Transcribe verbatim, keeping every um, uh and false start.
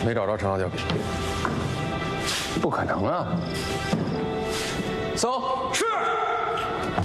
没找着陈老教笔。 不可能啊！ 搜。